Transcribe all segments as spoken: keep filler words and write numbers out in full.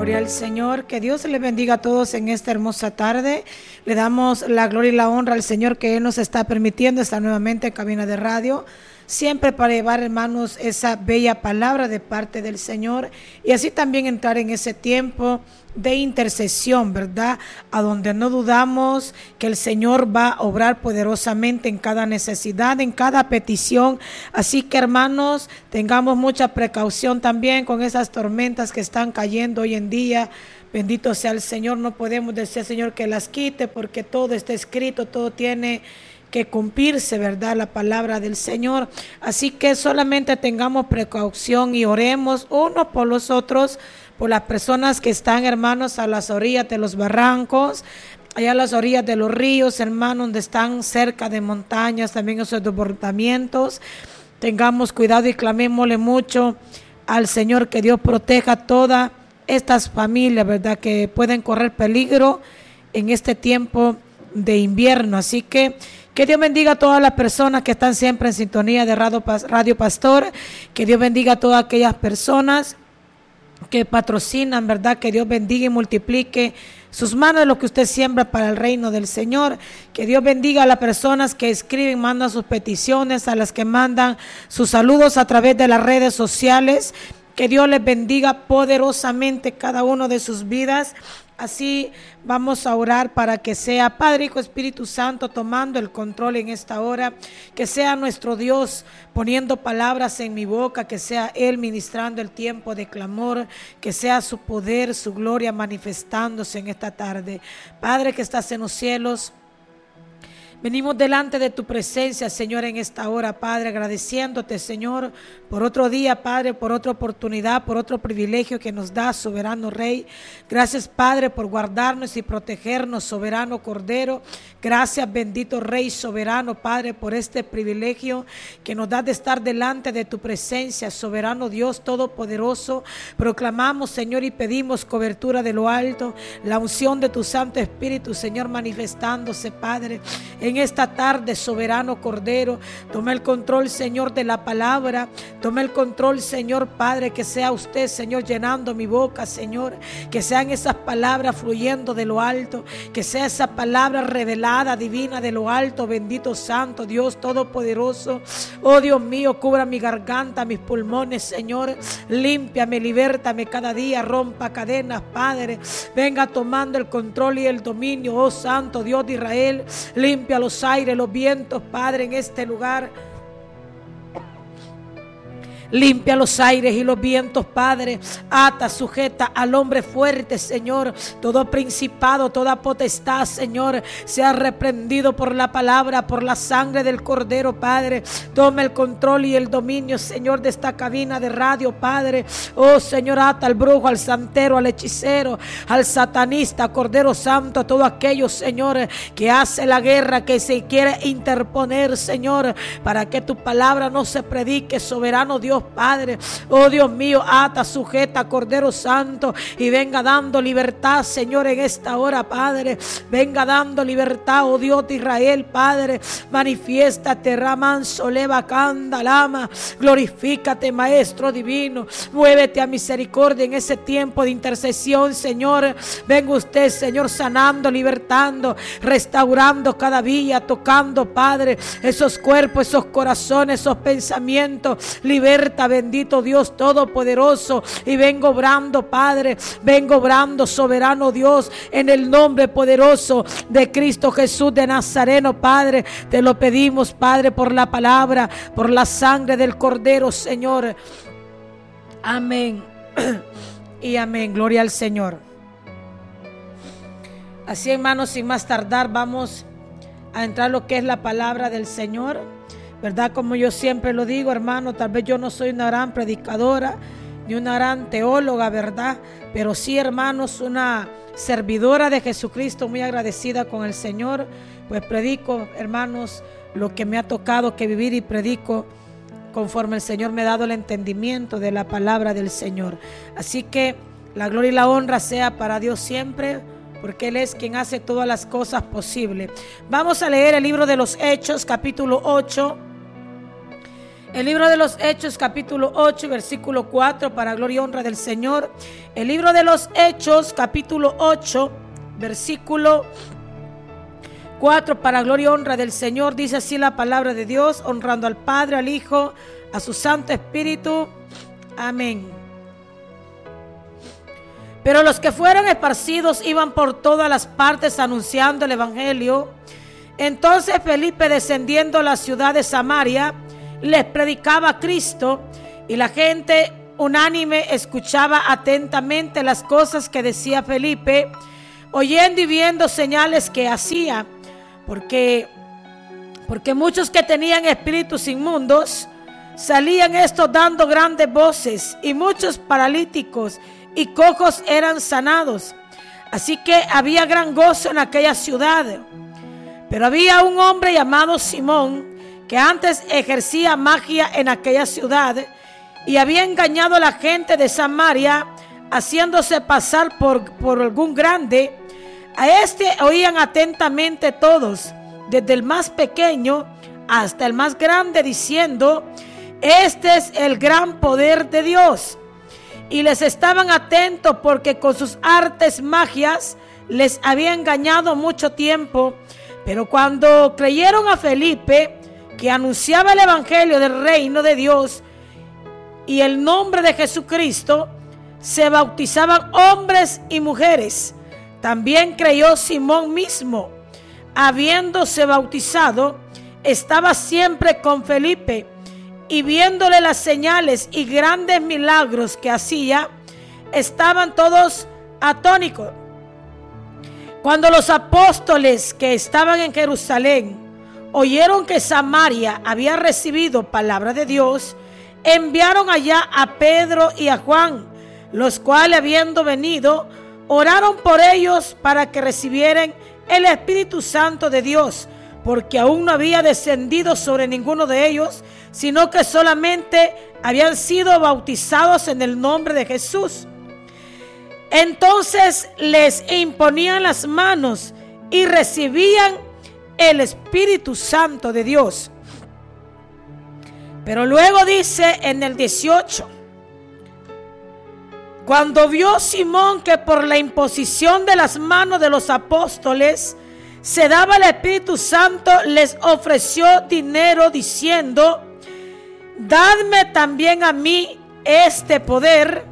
Gloria al Señor, que Dios les bendiga a todos en esta hermosa tarde. Le damos la gloria y la honra al Señor que Él nos está permitiendo estar nuevamente en cabina de radio, siempre para llevar, hermanos, esa bella palabra de parte del Señor y así también entrar en ese tiempo de intercesión, ¿verdad? A donde no dudamos que el Señor va a obrar poderosamente en cada necesidad, en cada petición. Así que, hermanos, tengamos mucha precaución también con esas tormentas que están cayendo hoy en día. Bendito sea el Señor. No podemos decir, Señor, que las quite, porque todo está escrito, todo tiene que cumplirse, ¿verdad? La palabra del Señor. Así que solamente tengamos precaución y oremos unos por los otros, por las personas que están, hermanos, a las orillas de los barrancos, allá a las orillas de los ríos, hermanos, donde están cerca de montañas, también esos desbordamientos. Tengamos cuidado y clamémosle mucho al Señor que Dios proteja a todas estas familias, ¿verdad? Que pueden correr peligro en este tiempo de invierno. Así que que Dios bendiga a todas las personas que están siempre en sintonía de Radio, Radio Pastor. Que Dios bendiga a todas aquellas personas que patrocinan, ¿verdad? Que Dios bendiga y multiplique sus manos de lo que usted siembra para el reino del Señor. Que Dios bendiga a las personas que escriben, mandan sus peticiones, a las que mandan sus saludos a través de las redes sociales. Que Dios les bendiga poderosamente cada uno de sus vidas. Así vamos a orar para que sea Padre, Hijo, Espíritu Santo tomando el control en esta hora, que sea nuestro Dios poniendo palabras en mi boca, que sea Él ministrando el tiempo de clamor, que sea su poder, su gloria manifestándose en esta tarde. Padre que estás en los cielos, venimos delante de tu presencia, Señor, en esta hora, Padre, agradeciéndote, Señor, por otro día, Padre, por otra oportunidad, por otro privilegio que nos da, soberano Rey. Gracias, Padre, por guardarnos y protegernos, soberano Cordero. Gracias, bendito Rey soberano, Padre, por este privilegio que nos da de estar delante de tu presencia, soberano Dios Todopoderoso. Proclamamos, Señor, y pedimos cobertura de lo alto, la unción de tu Santo Espíritu, Señor, manifestándose, Padre, en esta tarde, soberano Cordero. Toma el control, Señor, de la palabra. Toma el control, Señor, Padre, que sea usted, Señor, llenando mi boca, Señor. Que sean esas palabras fluyendo de lo alto. Que sea esa palabra revelada, divina de lo alto. Bendito Santo, Dios Todopoderoso. Oh, Dios mío, cubra mi garganta, mis pulmones, Señor. Límpiame, libértame cada día. Rompa cadenas, Padre. Venga tomando el control y el dominio, oh Santo Dios de Israel. Limpia los aires, los vientos, Padre, en este lugar. Limpia los aires y los vientos, Padre. Ata, sujeta al hombre fuerte, Señor. Todo principado, toda potestad, Señor, sea reprendido por la palabra, por la sangre del Cordero, Padre. Toma el control y el dominio, Señor, de esta cabina de radio, Padre. Oh, Señor, ata al brujo, al santero, al hechicero, al satanista, Cordero Santo, a todo aquello, Señor, que hace la guerra, que se quiere interponer, Señor, para que tu palabra no se predique, soberano Dios, Padre. Oh, Dios mío, ata, sujeta, Cordero Santo, y venga dando libertad, Señor, en esta hora, Padre. Venga dando libertad, oh Dios de Israel, Padre. Manifiéstate, Ramán, Soleva, Candalama. Glorifícate, Maestro divino. Muévete a misericordia en ese tiempo de intercesión, Señor. Venga usted, Señor, sanando, libertando, restaurando cada día, tocando, Padre, esos cuerpos, esos corazones, esos pensamientos. Liberta, bendito Dios Todopoderoso, y vengo obrando, Padre, vengo obrando, soberano Dios, en el nombre poderoso de Cristo Jesús de Nazareno, Padre. Te lo pedimos, Padre, por la palabra, por la sangre del Cordero, Señor. Amén y amén. Gloria al Señor. Así, hermanos, sin más tardar, vamos a entrar a lo que es la palabra del Señor, ¿verdad? Como yo siempre lo digo, hermano, tal vez yo no soy una gran predicadora ni una gran teóloga, ¿verdad? Pero sí, hermanos, una servidora de Jesucristo, muy agradecida con el Señor, pues predico, hermanos, lo que me ha tocado que vivir, y predico conforme el Señor me ha dado el entendimiento de la palabra del Señor. Así que la gloria y la honra sea para Dios siempre, porque Él es quien hace todas las cosas posibles. Vamos a leer el libro de los Hechos, capítulo ocho. El libro de los Hechos, capítulo ocho, versículo cuatro, para gloria y honra del Señor. El libro de los Hechos, capítulo ocho, versículo cuatro, para gloria y honra del Señor. Dice así la palabra de Dios, honrando al Padre, al Hijo, a su Santo Espíritu. Amén. Pero los que fueron esparcidos iban por todas las partes anunciando el evangelio. Entonces Felipe, descendiendo a la ciudad de Samaria, les predicaba a Cristo, y la gente unánime escuchaba atentamente las cosas que decía Felipe, oyendo y viendo señales que hacía, porque, porque muchos que tenían espíritus inmundos salían estos dando grandes voces, y muchos paralíticos y cojos eran sanados. Así que había gran gozo en aquella ciudad. Pero había un hombre llamado Simón, que antes ejercía magia en aquella ciudad y había engañado a la gente de Samaria, haciéndose pasar por, por algún grande. A este oían atentamente todos, desde el más pequeño hasta el más grande, diciendo: este es el gran poder de Dios. Y les estaban atentos, porque con sus artes magias les había engañado mucho tiempo. Pero cuando creyeron a Felipe, que anunciaba el evangelio del reino de Dios y el nombre de Jesucristo, se bautizaban hombres y mujeres. También creyó Simón mismo. Habiéndose bautizado, estaba siempre con Felipe, y viéndole las señales y grandes milagros que hacía, estaban todos atónitos. Cuando los apóstoles que estaban en Jerusalén oyeron que Samaria había recibido palabra de Dios, enviaron allá a Pedro y a Juan, los cuales, habiendo venido, oraron por ellos para que recibieran el Espíritu Santo de Dios, porque aún no había descendido sobre ninguno de ellos, sino que solamente habían sido bautizados en el nombre de Jesús. Entonces les imponían las manos y recibían el Espíritu Santo de Dios. Pero luego dice en el dieciocho: cuando vio Simón que por la imposición de las manos de los apóstoles se daba el Espíritu Santo, les ofreció dinero diciendo: dadme también a mí este poder,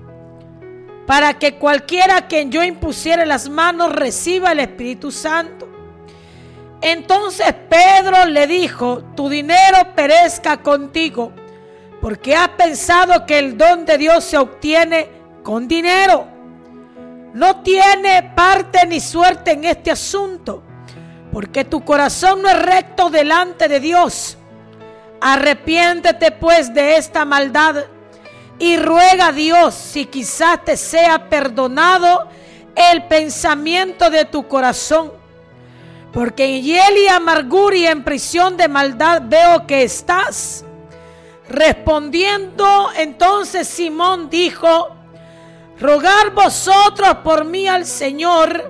para que cualquiera a quien yo impusiere las manos reciba el Espíritu Santo. Entonces Pedro le dijo: tu dinero perezca contigo, porque has pensado que el don de Dios se obtiene con dinero. No tiene parte ni suerte en este asunto, porque tu corazón no es recto delante de Dios. Arrepiéntete pues de esta maldad y ruega a Dios si quizás te sea perdonado el pensamiento de tu corazón. Porque en hiel y amargura y en prisión de maldad veo que estás. Respondiendo entonces Simón dijo: rogad vosotros por mí al Señor,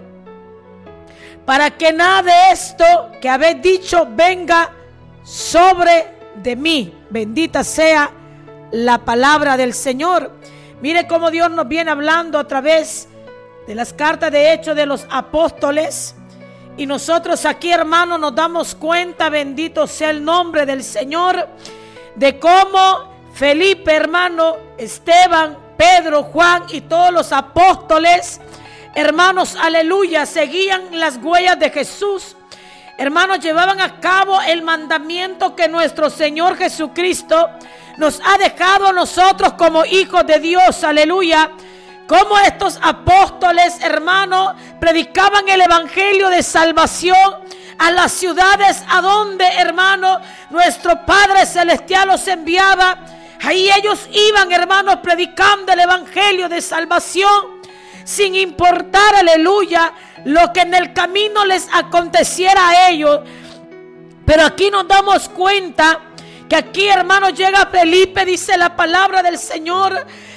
para que nada de esto que habéis dicho venga sobre de mí. Bendita sea la palabra del Señor. Mire cómo Dios nos viene hablando a través de las cartas de Hechos de los Apóstoles. Y nosotros aquí, hermanos, nos damos cuenta, bendito sea el nombre del Señor, de cómo Felipe, hermano, Esteban, Pedro, Juan y todos los apóstoles, hermanos, aleluya, seguían las huellas de Jesús. Hermanos, llevaban a cabo el mandamiento que nuestro Señor Jesucristo nos ha dejado a nosotros como hijos de Dios, aleluya. Como estos apóstoles, hermanos, predicaban el evangelio de salvación a las ciudades a donde, hermanos, nuestro Padre Celestial los enviaba. Ahí ellos iban, hermanos, predicando el evangelio de salvación, sin importar, aleluya, lo que en el camino les aconteciera a ellos. Pero aquí nos damos cuenta que aquí, hermanos, llega Felipe, dice la palabra del Señor,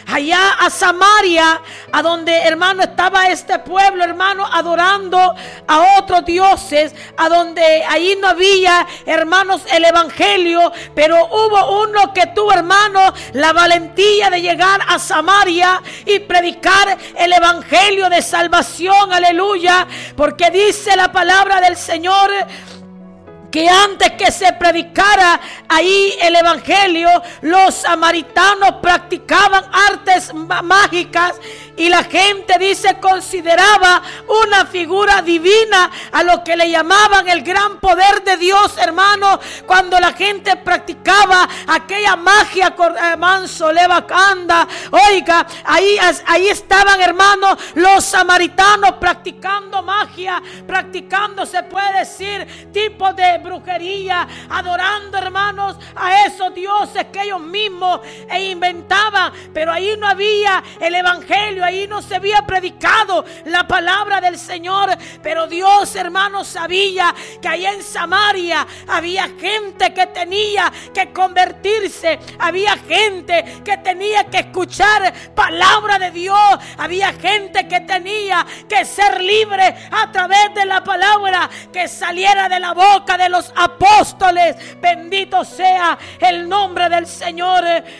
allá a Samaria, a donde, hermano, estaba este pueblo, hermano, adorando a otros dioses, a donde ahí no había, hermanos, el evangelio, pero hubo uno que tuvo, hermano, la valentía de llegar a Samaria y predicar el evangelio de salvación, aleluya, porque dice la palabra del Señor que antes que se predicara ahí el evangelio, los samaritanos practicaban artes mágicas y la gente, dice, consideraba una figura divina a lo que le llamaban el gran poder de Dios, hermano. Cuando la gente practicaba aquella magia, manso, levacanda, oiga, ahí, ahí estaban, hermanos, los samaritanos practicando magia, practicando, se puede decir, tipos de brujería, adorando, hermanos, a esos dioses que ellos mismos inventaban. Pero ahí no había el evangelio, ahí no se había predicado la palabra del Señor. Pero Dios, hermanos, sabía que allá en Samaria había gente que tenía que convertirse, había gente que tenía que escuchar palabra de Dios, había gente que tenía que ser libre a través de la palabra que saliera de la boca de los apóstoles. Bendito sea el nombre del Señor.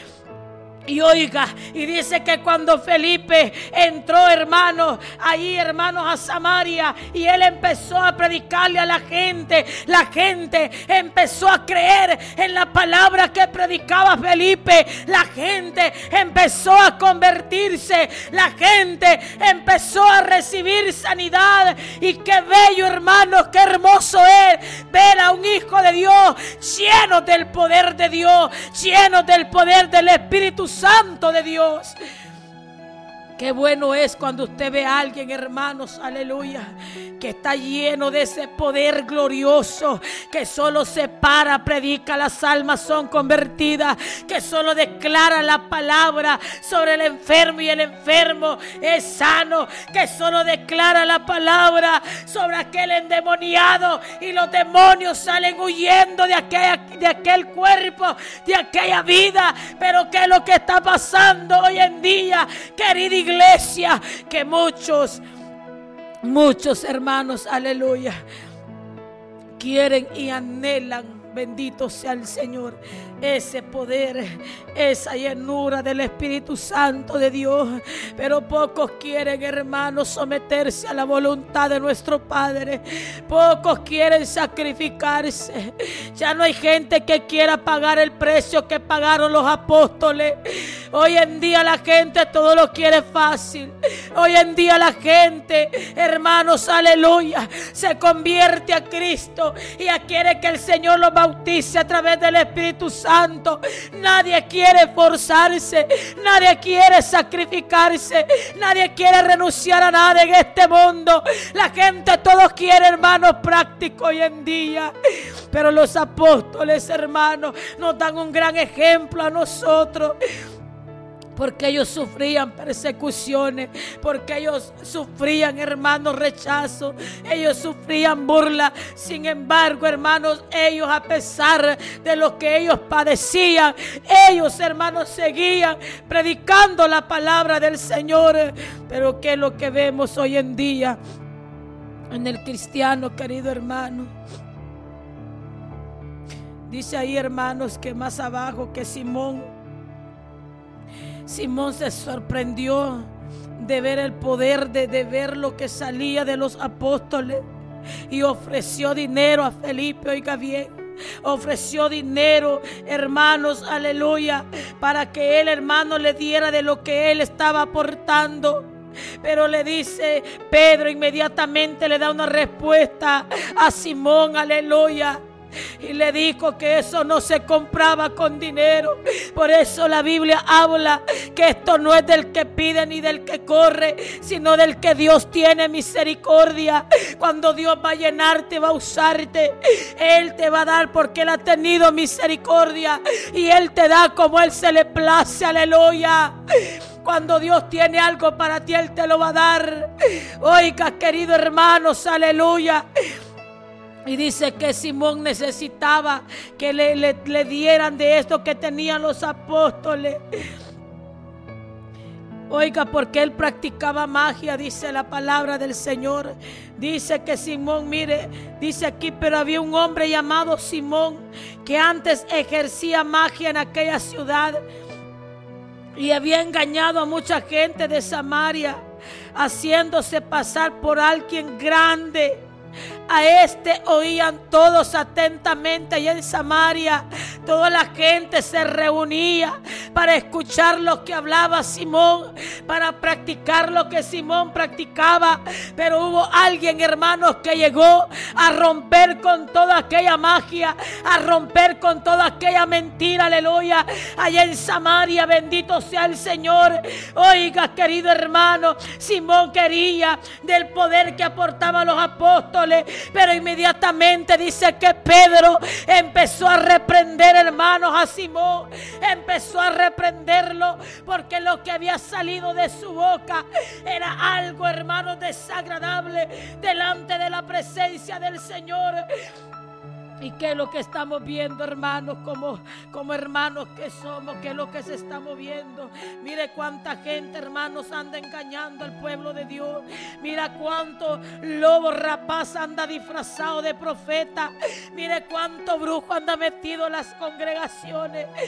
Y oiga, y dice que cuando Felipe entró, hermanos, ahí, hermanos, a Samaria, y él empezó a predicarle a la gente, la gente empezó a creer en la palabra que predicaba Felipe, la gente empezó a convertirse, la gente empezó a recibir sanidad. Y qué bello, hermanos, qué hermoso es ver a un hijo de Dios lleno del poder de Dios, lleno del poder del Espíritu Santo de Dios. Qué bueno es cuando usted ve a alguien, hermanos, aleluya, que está lleno de ese poder glorioso, que solo se para, predica, las almas son convertidas, que solo declara la palabra sobre el enfermo y el enfermo es sano, que solo declara la palabra sobre aquel endemoniado y los demonios salen huyendo de aquella, de aquel cuerpo, de aquella vida. Pero ¿qué es lo que está pasando hoy en día, querida iglesia? Que muchos, muchos hermanos, aleluya, quieren y anhelan, bendito sea el Señor, ese poder, esa llenura del Espíritu Santo de Dios. Pero pocos quieren, hermanos, someterse a la voluntad de nuestro Padre. Pocos quieren sacrificarse. Ya no hay gente que quiera pagar el precio que pagaron los apóstoles. Hoy en día la gente todo lo quiere fácil. Hoy en día la gente, hermanos, aleluya, se convierte a Cristo y ya quiere que el Señor los bautice a través del Espíritu Santo. Nadie quiere forzarse, nadie quiere sacrificarse, nadie quiere renunciar a nada en este mundo. La gente todos quiere, hermanos, práctico hoy en día. Pero los apóstoles, hermanos, nos dan un gran ejemplo a nosotros. Porque ellos sufrían persecuciones, porque ellos sufrían, hermanos, rechazo, ellos sufrían burla. Sin embargo, hermanos, ellos, a pesar de lo que ellos padecían, ellos, hermanos, seguían predicando la palabra del Señor. Pero ¿qué es lo que vemos hoy en día en el cristiano, querido hermano? Dice ahí, hermanos, que más abajo que Simón Simón se sorprendió de ver el poder, de, de ver lo que salía de los apóstoles, y ofreció dinero a Felipe. Oiga bien, ofreció dinero, hermanos, aleluya, para que él, hermano, le diera de lo que él estaba aportando. Pero le dice Pedro, inmediatamente le da una respuesta a Simón, aleluya, y le dijo que eso no se compraba con dinero. Por eso la Biblia habla que esto no es del que pide ni del que corre, sino del que Dios tiene misericordia. Cuando Dios va a llenarte, va a usarte, Él te va a dar porque Él ha tenido misericordia, y Él te da como Él se le place, aleluya. Cuando Dios tiene algo para ti, Él te lo va a dar. Oiga, querido hermanos, aleluya. Y dice que Simón necesitaba que le, le, le dieran de esto que tenían los apóstoles. Oiga, porque él practicaba magia, dice la palabra del Señor. Dice que Simón, mire, dice aquí, pero había un hombre llamado Simón que antes ejercía magia en aquella ciudad y había engañado a mucha gente de Samaria, haciéndose pasar por alguien grande. A este oían todos atentamente allá en Samaria. Toda la gente se reunía para escuchar lo que hablaba Simón, para practicar lo que Simón practicaba. Pero hubo alguien, hermanos, que llegó a romper con toda aquella magia, a romper con toda aquella mentira, aleluya, allá en Samaria. Bendito sea el Señor. Oiga, querido hermano, Simón quería del poder que aportaban los apóstoles, pero inmediatamente dice que Pedro empezó a reprender, hermanos, a Simón. Empezó a reprenderlo porque lo que había salido de su boca era algo, hermanos, desagradable delante de la presencia del Señor. ¿Y qué es lo que estamos viendo, hermanos? Como, como hermanos que somos, ¿qué es lo que se está moviendo? Mire cuánta gente, hermanos, anda engañando al pueblo de Dios. Mira cuánto lobo rapaz anda disfrazado de profeta. Mire cuánto brujo anda metido en las congregaciones.